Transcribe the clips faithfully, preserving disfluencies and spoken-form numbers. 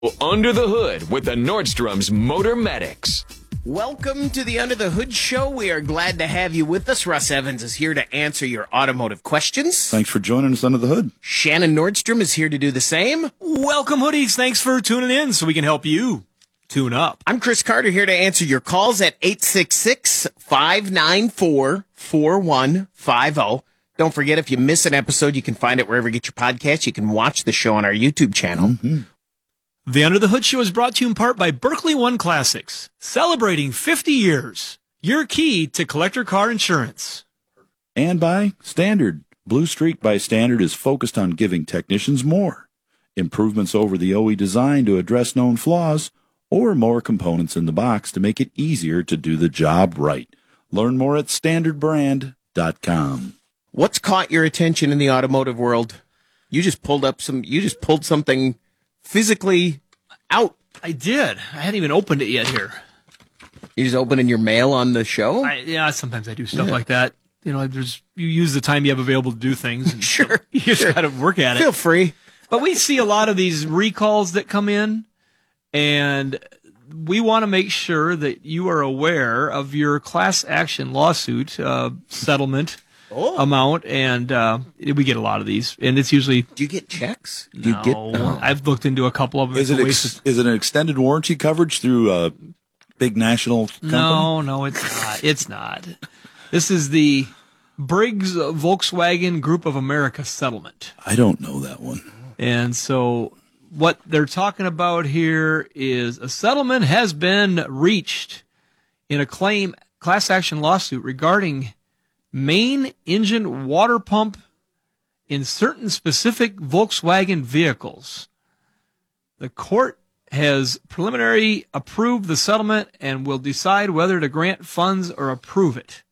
Under the Hood with the Nordstrom's Motor Medics. Welcome to the Under the Hood Show. We are glad to have you with us. Russ Evans is here to answer your automotive questions. Thanks for joining us under the hood. Shannon Nordstrom is here to do the same. Welcome, Hoodies. Thanks for tuning in so we can help you tune up. I'm Chris Carter here to answer your calls at eight six six, five nine four, four one five zero. Don't forget, if you miss an episode, you can find it wherever you get your podcast. You can watch the show on our YouTube channel. Mm-hmm. The Under the Hood Show is brought to you in part by Berkeley One Classics, celebrating fifty years. Your key to collector car insurance. And by Standard. Blue Streak by Standard is focused on giving technicians more. Improvements over the O E design to address known flaws, or more components in the box to make it easier to do the job right. Learn more at standard brand dot com. What's caught your attention in the automotive world? You just pulled up some, you just pulled something physically out. I did. I hadn't even opened it yet here. You just opening your mail on the show? I, yeah, sometimes I do stuff Yeah. like that. You know, there's you use the time you have available to do things. And Sure. You just sure. got to work at Feel it. free. But we see a lot of these recalls that come in, and we want to make sure that you are aware of your class action lawsuit uh, settlement Oh. amount, and uh, we get a lot of these, and it's usually Do you get checks? Do you no. get- oh. I've looked into a couple of them. Is It's it a waste ex- of- is it an extended warranty coverage through a big national company? no, no, it's not. It's not. This is the Briggs Volkswagen Group of America settlement. I don't know that one. And so what they're talking about here is a settlement has been reached in a claim class action lawsuit regarding main engine water pump in certain specific Volkswagen vehicles. The court has preliminary approved the settlement and will decide whether to grant funds or approve it.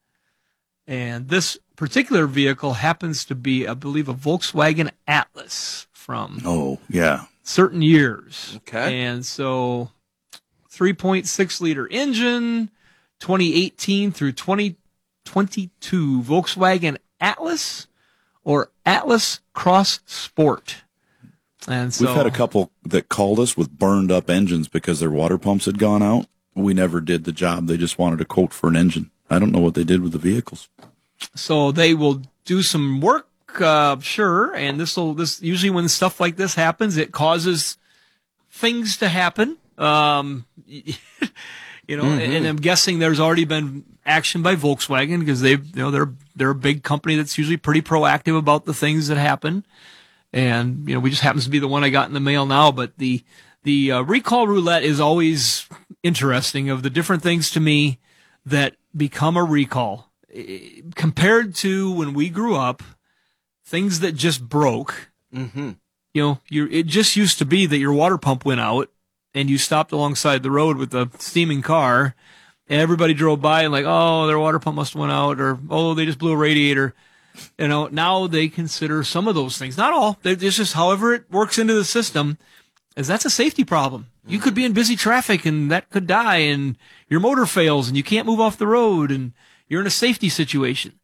And this particular vehicle happens to be, I believe, a Volkswagen Atlas from Oh, yeah. certain years. Okay. And so three point six liter engine, twenty eighteen through twenty twenty-two Volkswagen Atlas or Atlas Cross Sport. And so We've had a couple that called us with burned up engines because their water pumps had gone out. We never did the job. They just wanted a quote for an engine. I don't know what they did with the vehicles. So they will do some work, uh, sure. And this will, this, usually when stuff like this happens, it causes things to happen. Um, you know, Mm-hmm. and I'm guessing there's already been action by Volkswagen because they, you know, they're, they're a big company that's usually pretty proactive about the things that happen. And, you know, we just happens to be the one I got in the mail now, but the, the uh, recall roulette is always interesting of the different things to me that become a recall. Compared to when we grew up, things that just broke, Mm-hmm. you know, you it just used to be that your water pump went out and you stopped alongside the road with a steaming car and everybody drove by and like, oh, their water pump must have went out, or, oh, they just blew a radiator. You know, now they consider some of those things, not all, it's just however it works into the system, is that's a safety problem. You could be in busy traffic and that could die and your motor fails and you can't move off the road and you're in a safety situation.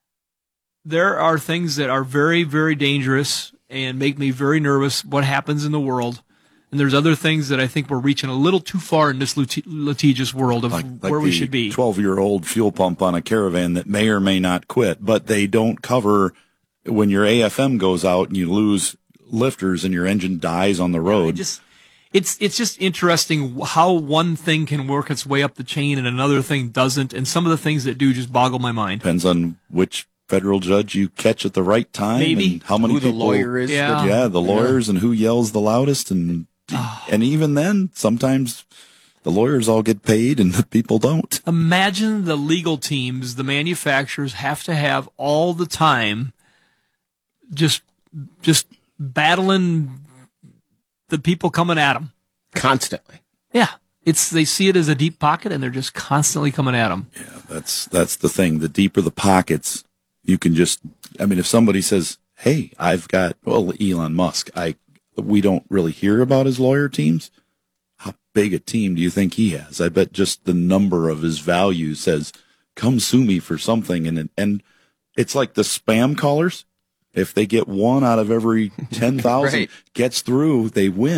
There are things that are very, very dangerous and make me very nervous what happens in the world. And there's other things that I think we're reaching a little too far in this lit- litigious world of Like, like where we the should be. twelve-year-old fuel pump on a Caravan that may or may not quit, but they don't cover when your A F M goes out and you lose lifters and your engine dies on the It road. just, it's it's just interesting how one thing can work its way up the chain and another thing doesn't, and some of the things that do just boggle my mind. Depends on which federal judge you catch at the right time. Maybe. And how many Who the people, lawyer is. Yeah. Yeah, the lawyers and who yells the loudest. And and even then, sometimes the lawyers all get paid and the people don't. Imagine the legal teams, the manufacturers have to have all the time just just battling the people coming at them. Constantly. Yeah. It's they see it as a deep pocket and they're just constantly coming at them. Yeah, that's that's the thing. The deeper the pockets, you can just, I mean, if somebody says, hey, I've got, well, Elon Musk, I, we don't really hear about his lawyer teams. How big a team do you think he has? I bet just the number of his value says, come sue me for something. And, and it's like the spam callers. If they get one out of every ten thousand Right. gets through, they win.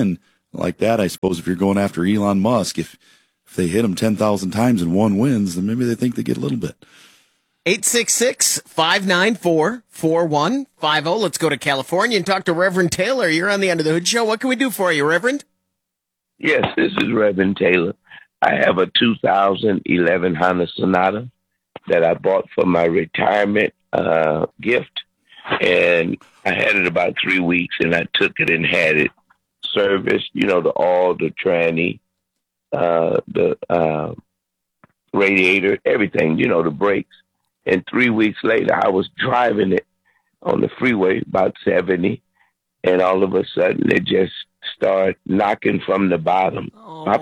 like that. I suppose if you're going after Elon Musk, if if they hit him ten thousand times and one wins, then maybe they think they get a little bit. eight six six, five nine four, four one five zero. Let's go to California and talk to Reverend Taylor. You're on the Under the Hood Show. What can we do for you, Reverend? Yes, this is Reverend Taylor. I have a two thousand eleven Honda Sonata that I bought for my retirement uh, gift. And I had it about three weeks, and I took it and had it serviced, you know, the oil, the tranny, uh, the uh, radiator, everything, you know, the brakes. And three weeks later, I was driving it on the freeway, about seventy, and all of a sudden it just started knocking from the bottom.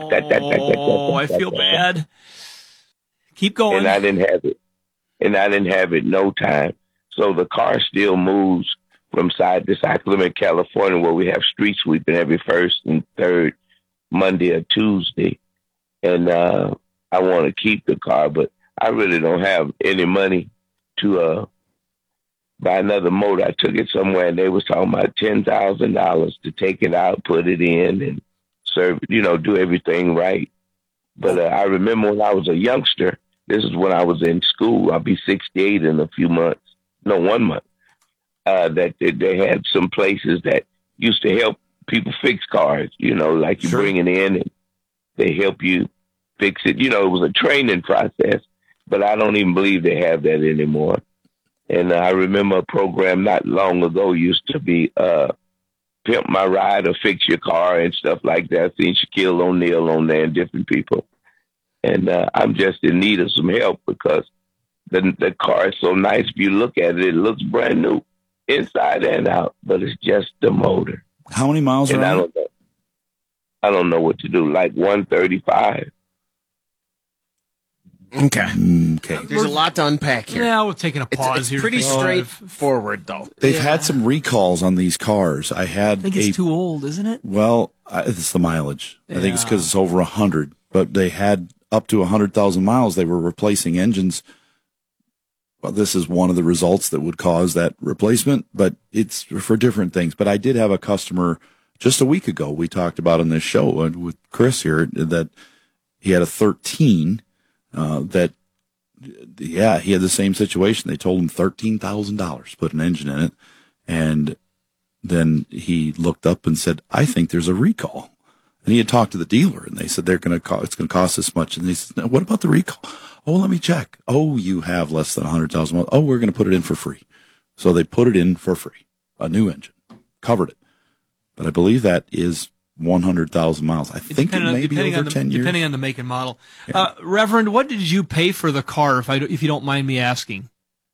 Oh, I feel bad. Keep going. And I didn't have it. And I didn't have it no time. So the car still moves from side to side. I live in California where we have street sweeping every first and third Monday or Tuesday. And uh, I want to keep the car, but I really don't have any money to uh, buy another motor. I took it somewhere and they was talking about ten thousand dollars to take it out, put it in, and serve, you know, do everything right. But uh, I remember when I was a youngster, this is when I was in school. I'll be sixty-eight in a few months. No, one month. Uh, that they, they had some places that used to help people fix cars, you know, like you Sure. bring it in and they help you fix it. You know, it was a training process, but I don't even believe they have that anymore. And uh, I remember a program not long ago used to be uh, Pimp My Ride or Fix Your Car and stuff like that. I seen Shaquille O'Neal on there and different people. And uh, I'm just in need of some help because the the car is so nice. If you look at it, it looks brand new inside and out, but it's just the motor. How many miles And are I on it? don't know. I don't know what to do. Like one thirty-five. Okay. Okay. There's a lot to unpack here. Yeah, we're taking a It's, pause it's here. pretty Thank you. straightforward, though. They've Yeah. had some recalls on these cars. I had I think a it's too old, isn't it? Well, I, it's the mileage. I think it's Yeah. because it's over a hundred. But they had up to a hundred thousand miles. They were replacing engines. Well, this is one of the results that would cause that replacement, but it's for different things. But I did have a customer just a week ago. We talked about on this show with Chris here that he had a thirteen. Uh, that yeah, he had the same situation. They told him thirteen thousand dollars, put an engine in it, and then he looked up and said, "I think there's a recall." And he had talked to the dealer, and they said they're going to co- it's going to cost this much. And he said, "What about the recall?" "Oh, let me check." "Oh, you have less than a hundred thousand miles." "Oh, we're going to put it in for free." So they put it in for free, a new engine, covered it. But I believe that is one hundred thousand miles. I think it Depending on- may be depending over on the, ten years. Depending on the make and model. Uh, Reverend, what did you pay for the car, if I do- if you don't mind me asking?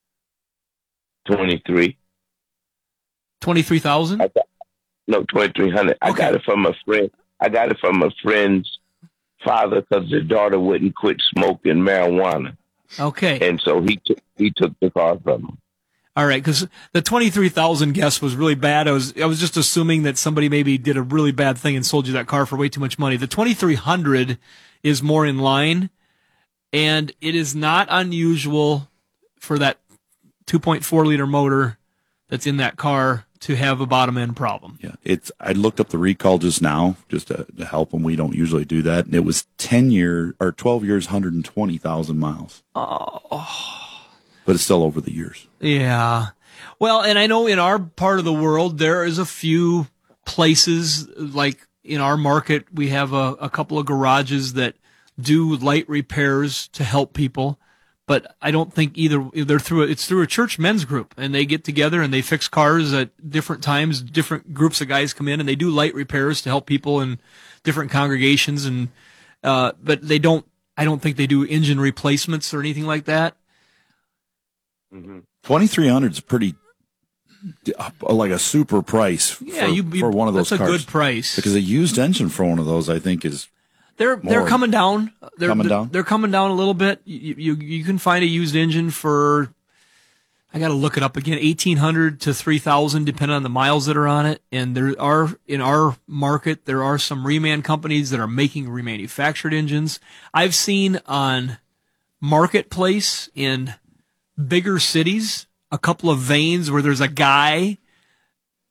twenty-three. twenty-three thousand I got, no, twenty-three hundred. I Okay. got it from a friend. I got it from a friend's father because his daughter wouldn't quit smoking marijuana. Okay. And so he took he took the car from him. All right, because the twenty-three thousand guess was really bad. I was I was just assuming that somebody maybe did a really bad thing and sold you that car for way too much money. The twenty-three hundred is more in line, and it is not unusual for that two point four liter motor that's in that car to have a bottom end problem. Yeah, it's. I looked up the recall just now, just to, to help them. We don't usually do that, and it was ten year or twelve years, hundred and twenty thousand miles. Oh. But it's still over the years. Yeah. Well, and I know in our part of the world, there is a few places, like in our market, we have a, a couple of garages that do light repairs to help people. But I don't think either they're through, it's through a church men's group, and they get together and they fix cars at different times. Different groups of guys come in and they do light repairs to help people in different congregations. And, uh, but they don't, I don't think they do engine replacements or anything like that. Mm-hmm. twenty-three hundred is pretty, uh, like a super price Yeah, for, you, you for one of those that's cars. a good price. Because a used engine for one of those, I think, is They're they're more. coming down. They're Coming they're, down? They're coming down a little bit. You you, you can find a used engine for, I got to look it up again, eighteen hundred to three thousand, depending on the miles that are on it. And there are, in our market, there are some reman companies that are making remanufactured engines. I've seen on Marketplace in bigger cities a couple of vanes where there's a guy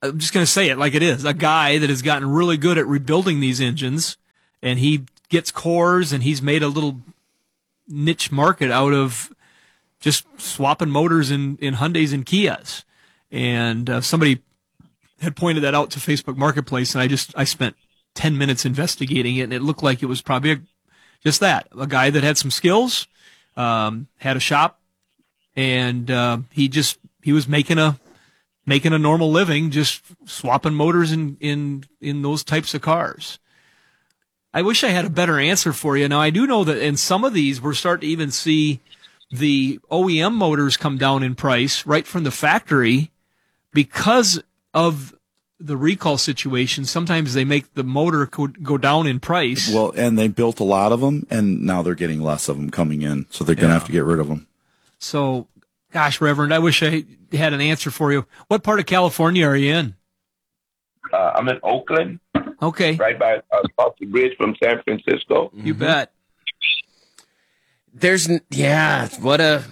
I'm just going to say it like it is, a guy that has gotten really good at rebuilding these engines, and he gets cores, and he's made a little niche market out of just swapping motors in, in Hyundais and Kias. And uh, somebody had pointed that out to Facebook Marketplace, and I just I spent ten minutes investigating it, and it looked like it was probably a, just that, a guy that had some skills, um, had a shop, and uh, he just he was making a making a normal living, just swapping motors in in in those types of cars. I wish I had a better answer for you. Now, I do know that in some of these, we're starting to even see the O E M motors come down in price right from the factory because of the recall situation. Sometimes they make the motor go, go down in price. Well, and they built a lot of them, and now they're getting less of them coming in, so they're going to Yeah. have to get rid of them. So, gosh, Reverend, I wish I had an answer for you. What part of California are you in? Uh, I'm in Oakland, Okay, right by uh, across the bridge from San Francisco. you bet. There's, n- yeah, what a,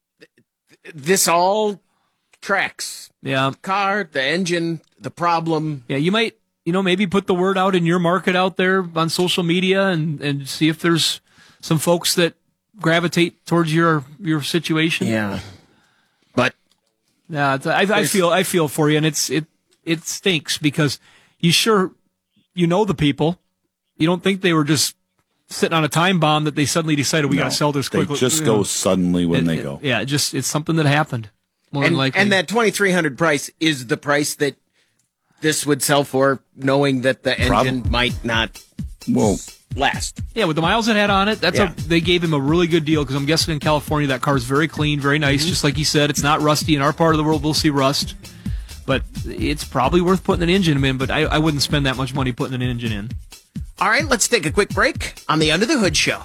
this all tracks. Yeah, Car, the engine, the problem. yeah. You might, you know, maybe put the word out in your market out there on social media, and and see if there's some folks that gravitate towards your your situation. Yeah. But Yeah, it's, I, I feel I feel for you, and it's it it stinks because you sure you know the people. You don't think they were just sitting on a time bomb that they suddenly decided we got No, to sell this they quickly. just you go know. suddenly when It- they it- go. Yeah, it just it's something that happened. More and, than likely. and that twenty-three hundred price is the price that this would sell for, knowing that the Prob- engine might not Well, last. Yeah, with the miles it had on it, that's Yeah. a, they gave him a really good deal because I'm guessing in California that car is very clean, very nice. Mm-hmm. Just like he said, it's not rusty. In our part of the world, we'll see rust, but it's probably worth putting an engine in. But I, I wouldn't spend that much money putting an engine in. All right, let's take a quick break on the Under the Hood Show.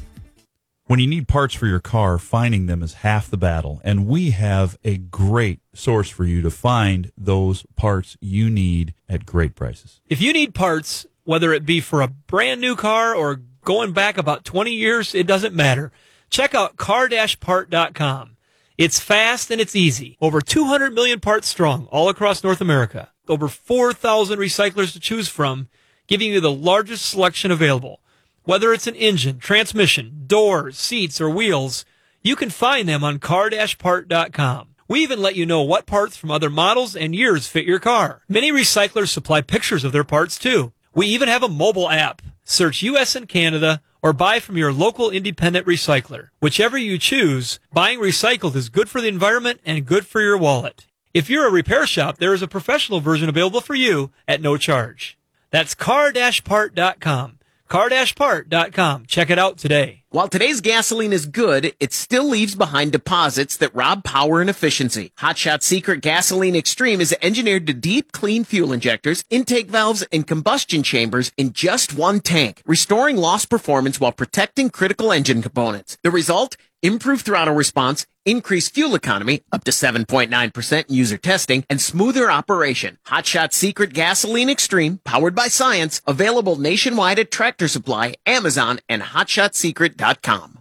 When you need parts for your car, finding them is half the battle, and we have a great source for you to find those parts you need at great prices. If you need parts, whether it be for a brand new car or going back about twenty years, it doesn't matter. Check out car dash part dot com. It's fast and it's easy. Over two hundred million parts strong all across North America. Over four thousand recyclers to choose from, giving you the largest selection available. Whether it's an engine, transmission, doors, seats, or wheels, you can find them on car dash part dot com. We even let you know what parts from other models and years fit your car. Many recyclers supply pictures of their parts too. We even have a mobile app. Search U S and Canada or buy from your local independent recycler. Whichever you choose, buying recycled is good for the environment and good for your wallet. If you're a repair shop, there is a professional version available for you at no charge. That's car dash part dot com. car dash part dot com. Check it out today. While today's gasoline is good, it still leaves behind deposits that rob power and efficiency. Hot Shot Secret Gasoline Extreme is engineered to deep clean fuel injectors, intake valves, and combustion chambers in just one tank, restoring lost performance while protecting critical engine components. The result? Improved throttle response, increased fuel economy, up to seven point nine percent in user testing, and smoother operation. Hot Shot Secret Gasoline Extreme, powered by science, available nationwide at Tractor Supply, Amazon, and hot shot secret dot com.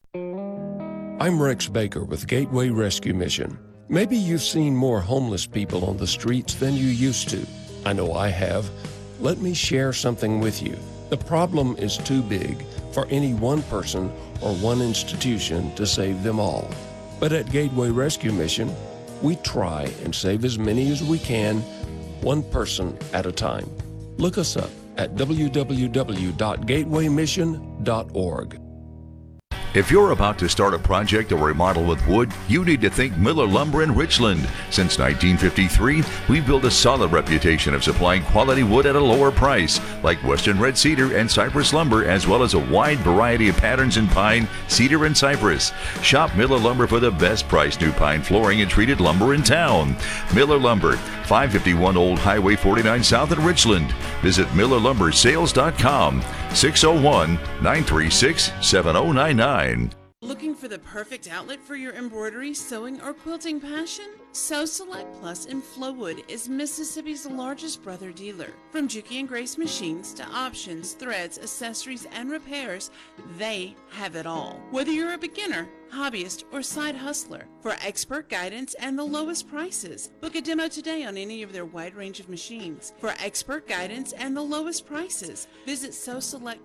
I'm Rex Baker with Gateway Rescue Mission. Maybe you've seen more homeless people on the streets than you used to. I know I have. Let me share something with you. The problem is too big for any one person or one institution to save them all. But at Gateway Rescue Mission, we try and save as many as we can, one person at a time. Look us up at w w w dot gateway mission dot org. If you're about to start a project or remodel with wood, you need to think Miller Lumber in Richland. Since nineteen fifty-three, we've built a solid reputation of supplying quality wood at a lower price, like Western Red Cedar and Cypress Lumber, as well as a wide variety of patterns in pine, cedar, and cypress. Shop Miller Lumber for the best price new pine flooring and treated lumber in town. Miller Lumber, five fifty-one Old Highway forty-nine South in Richland. Visit miller lumber sales dot com, six oh one, nine three six, seven oh nine nine. Looking for the perfect outlet for your embroidery, sewing, or quilting passion? Sew Select Plus in Flowood is Mississippi's largest brother dealer. From Juki and Grace machines to options, threads, accessories, and repairs, they have it all. Whether you're a beginner, hobbyist, or side hustler, for expert guidance and the lowest prices, book a demo today on any of their wide range of machines. For expert guidance and the lowest prices, visit Sew Select